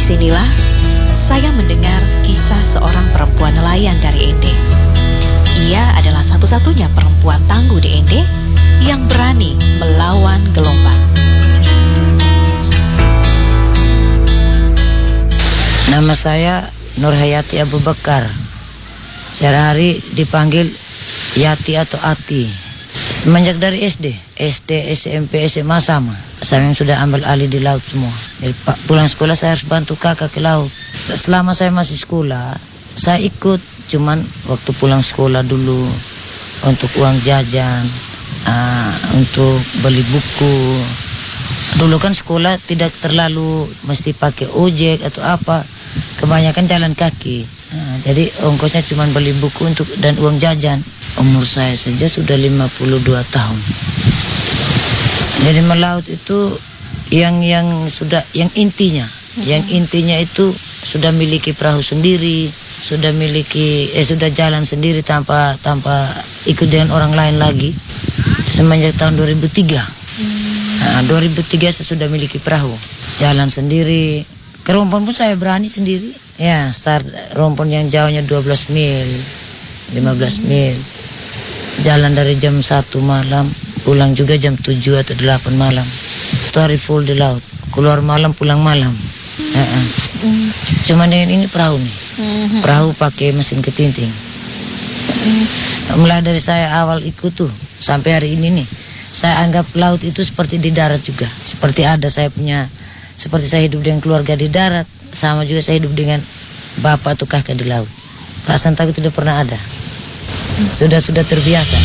Disinilah saya mendengar kisah seorang perempuan nelayan dari Ende. Ia adalah satu-satunya perempuan tangguh di Ende yang berani melawan gelombang. Nama saya Nurhayati Abu Bakar. Sehari-hari dipanggil Yati atau Ati. Semenjak dari SD, SMP, SMA sama. Saya yang sudah ambil alih di laut semua. Jadi pulang sekolah saya harus bantu kakak ke laut. Selama saya masih sekolah, saya ikut. Cuman waktu pulang sekolah dulu untuk uang jajan, untuk beli buku. Dulu kan sekolah tidak terlalu mesti pakai ojek atau apa. Kebanyakan jalan kaki. Jadi ongkosnya cuma beli buku dan uang jajan. Umur saya saja sudah 52 tahun. Jadi melaut itu yang intinya, yang intinya itu sudah miliki perahu sendiri, sudah jalan sendiri tanpa ikut dengan orang lain lagi. Semenjak tahun 2003. 2003 saya sudah miliki perahu, jalan sendiri. Ke Rompon pun saya berani sendiri. Ya, start Rompon yang jauhnya 12 mil, 15 mil. Jalan dari jam 1 malam, pulang juga jam 7 atau 8 malam. Itu hari full di laut. Keluar malam, pulang malam. Cuma dengan ini perahu nih. Perahu pakai mesin ketinting. Mulai dari saya awal ikut tuh, sampai hari ini nih, saya anggap laut itu seperti di darat juga. Seperti saya hidup dengan keluarga di darat, sama juga saya hidup dengan bapak atau kakak di laut. Perasaan takut tidak pernah ada. Sudah terbiasa.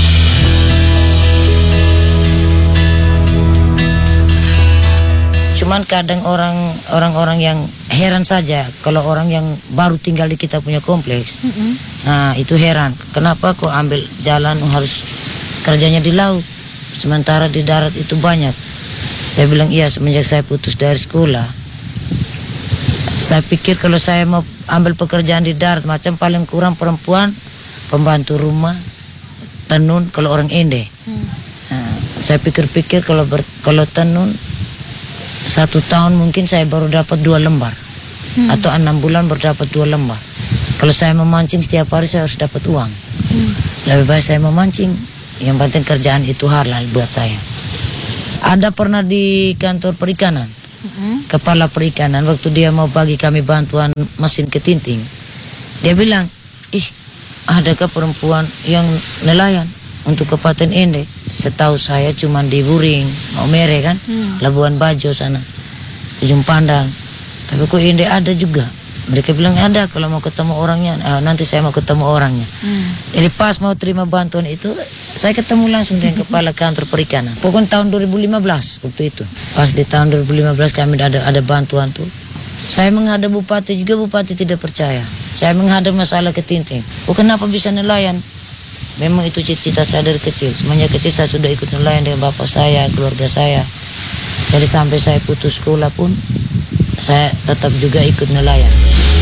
Cuman kadang orang-orang yang heran saja kalau orang yang baru tinggal di kita punya kompleks. Nah, itu heran. Kenapa kok ambil jalan harus kerjanya di laut? Sementara di darat itu banyak. Saya bilang iya, semenjak saya putus dari sekolah. Saya pikir kalau saya mau ambil pekerjaan di darat, macam paling kurang perempuan, pembantu rumah, tenun kalau orang Ende. Nah, saya pikir-pikir kalau tenun 1 tahun mungkin saya baru dapat 2 lembar. Atau 6 bulan baru dapat 2 lembar. Kalau saya memancing setiap hari saya harus dapat uang. Lebih baik saya memancing. Yang penting kerjaan itu halal buat saya. Ada pernah di kantor perikanan, kepala perikanan, waktu dia mau bagi kami bantuan mesin ketinting, dia bilang, adakah perempuan yang nelayan untuk Kabupaten Ende? Setahu saya cuma di Buring, Maumere kan, Labuan Bajo sana, Ujung Pandang. Tapi kok Ende ada juga? Mereka bilang ada, kalau mau ketemu orangnya, nanti saya mau ketemu orangnya. Jadi pas mau terima bantuan itu, saya ketemu langsung dengan kepala kantor perikanan. Pokoknya tahun 2015 waktu itu. Pas di tahun 2015 kami ada bantuan tuh. Saya menghadap bupati juga, bupati tidak percaya. Saya menghadap masalah ketinting. Kenapa bisa nelayan? Memang itu cita-cita saya dari kecil. Semenjak kecil saya sudah ikut nelayan dengan bapak saya, keluarga saya. Jadi sampai saya putus sekolah pun, saya tetap juga ikut nelayan.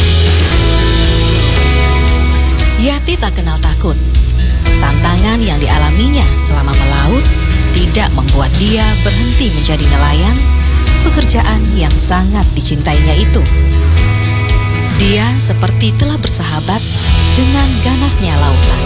Yati tak kenal takut. Tantangan yang dialaminya selama melaut tidak membuat dia berhenti menjadi nelayan, pekerjaan yang sangat dicintainya itu. Dia seperti telah bersahabat dengan ganasnya lautan.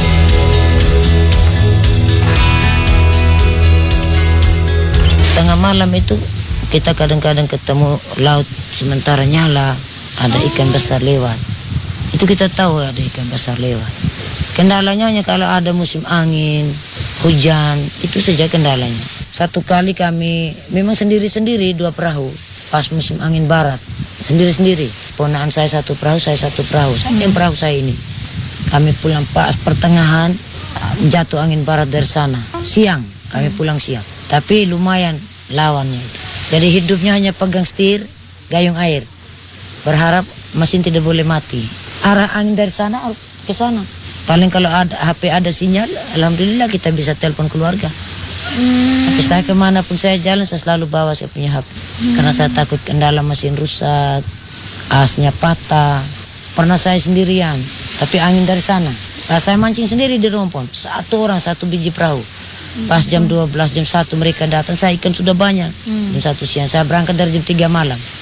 Tengah malam itu kita kadang-kadang ketemu laut sementara nyala, ada ikan besar lewat. Itu kita tahu ada ikan besar lewat. Kendalanya hanya kalau ada musim angin, hujan, itu saja kendalanya. Satu kali kami memang sendiri-sendiri 2 perahu pas musim angin barat, sendiri-sendiri. Ponaan saya 1 perahu, saya 1 perahu. Yang perahu saya ini. Kami pulang pas pertengahan, jatuh angin barat dari sana. Siang, kami pulang siang. Tapi lumayan lawannya itu. Jadi hidupnya hanya pegang setir, gayung air. Berharap mesin tidak boleh mati. Arah angin dari sana ke sana. Paling kalau ada HP ada sinyal, alhamdulillah kita bisa telepon keluarga. Tapi saya kemanapun saya jalan, saya selalu bawa saya punya HP. Karena saya takut kendala mesin rusak, asnya patah. Pernah saya sendirian, tapi angin dari sana. Saya mancing sendiri di Rompon, 1 orang 1 biji perahu. Pas jam 12, jam 1 mereka datang, saya ikan sudah banyak. Jam 1 siang, saya berangkat dari jam 3 malam.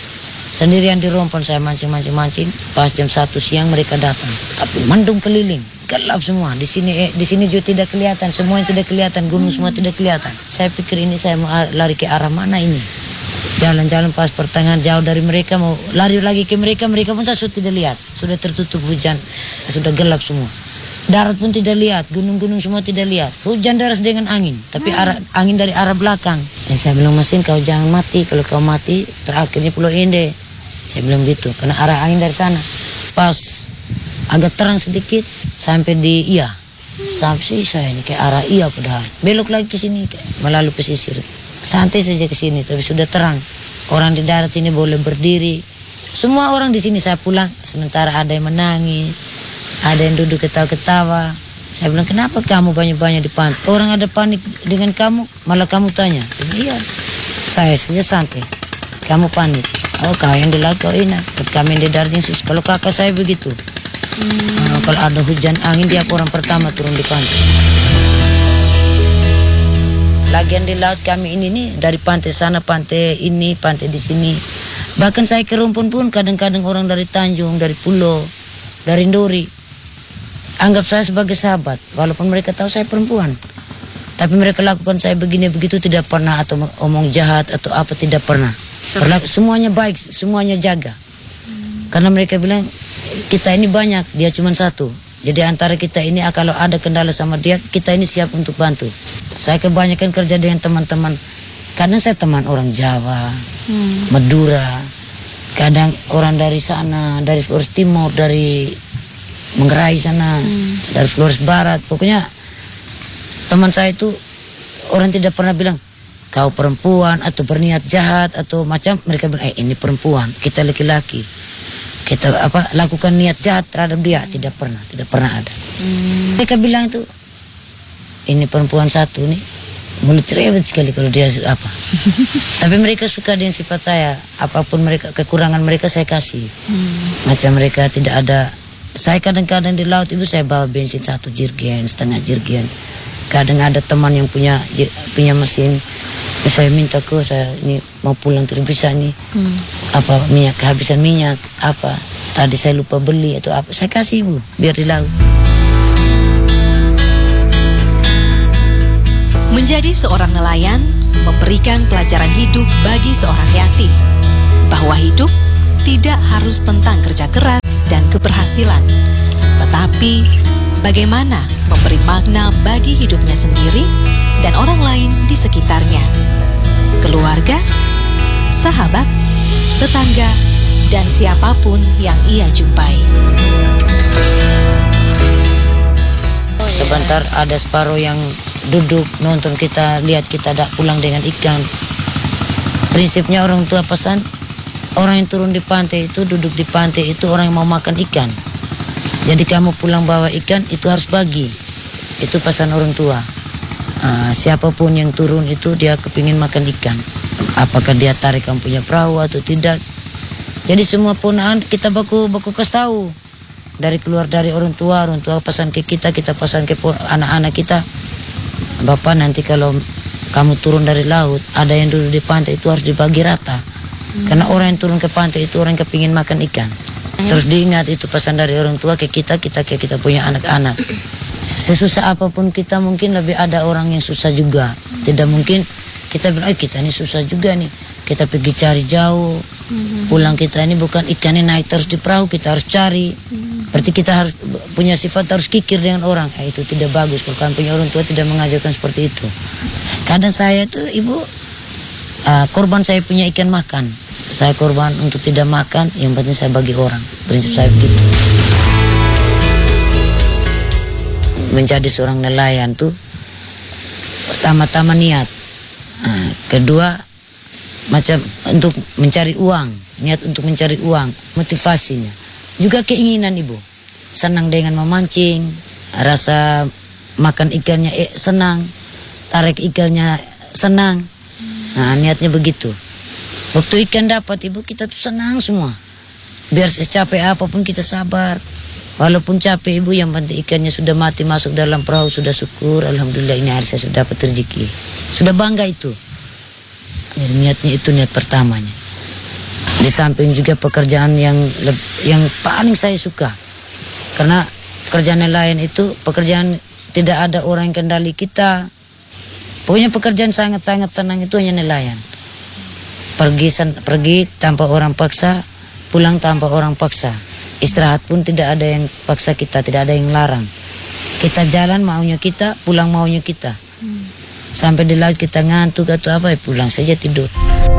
Sendirian di rompon saya mancing. Pas jam 1 siang mereka datang. Tapi mendung keliling, gelap semua. Di sini juga tidak kelihatan, semuanya tidak kelihatan, gunung semua tidak kelihatan. Saya pikir ini saya mau lari ke arah mana ini. Jalan-jalan pas pertengahan jauh dari mereka, mau lari lagi ke mereka pun saya sudah tidak lihat. Sudah tertutup hujan, sudah gelap semua. Darat pun tidak lihat, gunung-gunung semua tidak lihat. Hujan deras dengan angin, tapi angin dari arah belakang. Dan saya bilang, mesin kau jangan mati, kalau kau mati terakhirnya Pulau Inde. Saya bilang gitu, karena arah angin dari sana. Pas agak terang sedikit sampai di Iya. Sampai saya ini ke arah Iya padahal. Belok lagi ke sini melalui pesisir. Santai saja ke sini, tapi sudah terang. Orang di darat sini boleh berdiri. Semua orang di sini saya pulang, sementara ada yang menangis, ada yang duduk ketawa-ketawa. Saya bilang, kenapa kamu banyak-banyak di pantai? Orang ada panik dengan kamu, malah kamu tanya. Saya bilang, iya, saya saja santai. Kamu panik. Oh, kau yang di laut kau enak. Kami yang di darat yang susah. Kalau kakak saya begitu. Kalau ada hujan angin, dia orang pertama turun di pantai. Lagian di laut kami ini nih, dari pantai sana, pantai ini, pantai di sini. Bahkan saya ke rumpun pun kadang-kadang orang dari Tanjung, dari Pulau, dari Ndori anggap saya sebagai sahabat, walaupun mereka tahu saya perempuan. Tapi mereka lakukan saya begini begitu tidak pernah, atau omong jahat atau apa tidak pernah. Semuanya baik, semuanya jaga. Karena mereka bilang kita ini banyak, dia cuma satu. Jadi antara kita ini kalau ada kendala sama dia, kita ini siap untuk bantu. Saya kebanyakan kerja dengan teman-teman. Kadang saya teman orang Jawa, Madura, kadang orang dari sana, dari Flores Timur, dari Manggarai sana, dari Flores Barat. Pokoknya teman saya itu orang tidak pernah bilang kau perempuan atau berniat jahat atau macam. Mereka bilang ini perempuan, kita laki-laki, kita lakukan niat jahat terhadap dia. Tidak pernah ada. Mereka bilang itu ini perempuan satu nih, mulut cerewet sekali kalau dia apa. Tapi mereka suka dengan sifat saya. Apapun mereka, kekurangan mereka saya kasih. Macam mereka tidak ada. Saya kadang-kadang di laut itu saya bawa bensin 1 jerigen, setengah jerigen. Kadang ada teman yang punya mesin, saya minta ke saya ini mau pulang tidak bisa nih, minyak kehabisan minyak, tadi saya lupa beli atau apa, saya kasih ibu biar di laut. Menjadi seorang nelayan memberikan pelajaran hidup bagi seorang Yati, bahwa hidup tidak harus tentang kerja keras dan keberhasilan, tetapi bagaimana memberi makna bagi hidupnya sendiri dan orang lain di sekitarnya, keluarga, sahabat, tetangga, dan siapapun yang ia jumpai. Sebentar ada separuh yang duduk nonton kita, lihat kita pulang dengan ikan. Prinsipnya orang tua pesan, orang yang turun di pantai itu, duduk di pantai itu orang yang mau makan ikan. Jadi kamu pulang bawa ikan itu harus bagi. Itu pesan orang tua. Siapapun yang turun itu dia kepingin makan ikan. Apakah dia tarik kamu punya perahu atau tidak. Jadi semua ponaan kita baku kasih tahu. Dari keluar dari orang tua pesan ke kita pesan ke anak-anak kita. Bapak nanti kalau kamu turun dari laut, ada yang duduk di pantai itu harus dibagi rata. Karena orang yang turun ke pantai itu orang yang kepingin makan ikan. Terus diingat itu pesan dari orang tua ke kita punya anak-anak. Sesusah apapun kita mungkin lebih ada orang yang susah juga. Tidak mungkin kita bilang kita ini susah juga nih. Kita pergi cari jauh. Pulang kita ini bukan ikannya naik terus di perahu, kita harus cari. Berarti kita harus punya sifat harus kikir dengan orang. Itu tidak bagus kalau kami punya orang tua tidak mengajarkan seperti itu. Kadang saya tuh ibu korban saya punya ikan makan. Saya korban untuk tidak makan, yang penting saya bagi orang. Prinsip saya begitu. Menjadi seorang nelayan tuh pertama-tama niat. Kedua macam untuk mencari uang, niat untuk mencari uang, motivasinya. Juga keinginan ibu. Senang dengan memancing, rasa makan ikannya senang, tarik ikannya senang. Nah, niatnya begitu. Waktu ikan dapat ibu kita tuh senang semua. Biar secapek apapun kita sabar. Walaupun capek ibu, yang penting ikannya sudah mati masuk dalam perahu, sudah syukur. Alhamdulillah ini hari saya sudah dapat rezeki. Sudah bangga itu. Jadi niatnya itu niat pertamanya. Di samping juga pekerjaan yang paling saya suka, karena pekerjaan nelayan itu pekerjaan tidak ada orang yang kendali kita. Pokoknya pekerjaan sangat-sangat senang itu hanya nelayan. Pergi tanpa orang paksa, pulang tanpa orang paksa. Istirahat pun tidak ada yang paksa kita, tidak ada yang larang. Kita jalan maunya kita, pulang maunya kita. Sampai di laut kita ngantuk atau apa, pulang saja tidur.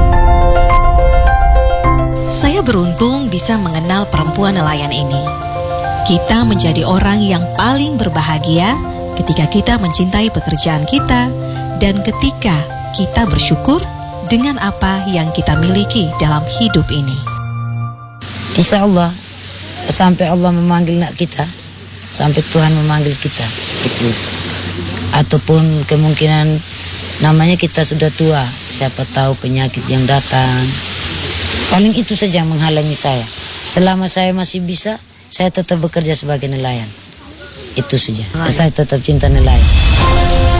Saya beruntung bisa mengenal perempuan nelayan ini. Kita menjadi orang yang paling berbahagia ketika kita mencintai pekerjaan kita dan ketika kita bersyukur dengan apa yang kita miliki dalam hidup ini. Insya Allah, sampai Allah memanggil kita, sampai Tuhan memanggil kita, itu. Ataupun kemungkinan namanya kita sudah tua, siapa tahu penyakit yang datang. Paling itu saja yang menghalangi saya. Selama saya masih bisa, saya tetap bekerja sebagai nelayan. Itu saja. Saya tetap cinta nelayan.